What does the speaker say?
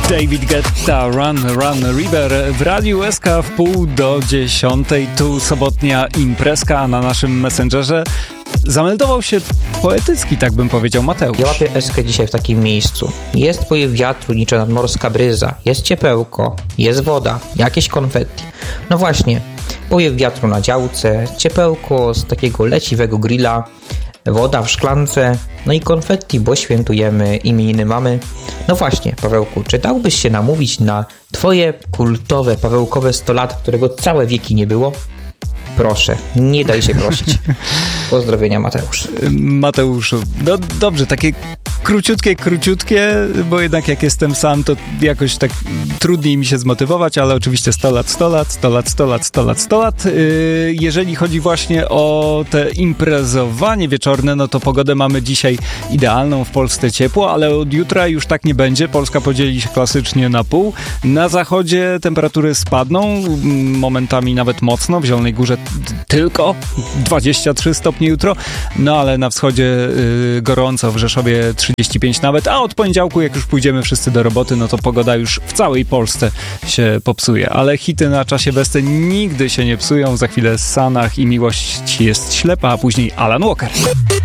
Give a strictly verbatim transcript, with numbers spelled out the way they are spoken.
David Guetta, Run, Run River w Radiu S K w pół do dziesiątej. Tu sobotnia imprezka, a na naszym Messengerze zameldował się poetycki, tak bym powiedział, Mateusz. Ja łapię eskę dzisiaj w takim miejscu. Jest powiew wiatru, niczym nadmorska bryza. Jest ciepełko, jest woda, jakieś konfetti. No właśnie, powiew wiatru na działce, ciepełko z takiego leciwego grilla, woda w szklance, no i konfetti, bo świętujemy imieniny mamy. No właśnie, Pawełku, czy dałbyś się namówić na twoje kultowe, pawełkowe sto lat, którego całe wieki nie było? Proszę, nie daj się prosić. Pozdrowienia, Mateusz. Mateuszu, no dobrze, takie króciutkie, króciutkie, bo jednak jak jestem sam, to jakoś tak trudniej mi się zmotywować, ale oczywiście sto lat, sto lat, sto lat, sto lat, sto lat, sto lat. Yy, jeżeli chodzi właśnie o te imprezowanie wieczorne, no to pogodę mamy dzisiaj idealną, w Polsce ciepło, ale od jutra już tak nie będzie. Polska podzieli się klasycznie na pół. Na zachodzie temperatury spadną, momentami nawet mocno, w Zielonej Górze tylko dwadzieścia trzy stopnie jutro, no ale na wschodzie yy, gorąco, w Rzeszowie trzydzieści pięć nawet, a od poniedziałku, jak już pójdziemy wszyscy do roboty, no to pogoda już w całej Polsce się popsuje. Ale hity na czasie Besty nigdy się nie psują. Za chwilę Sanach i Miłość jest ślepa, a później Alan Walker.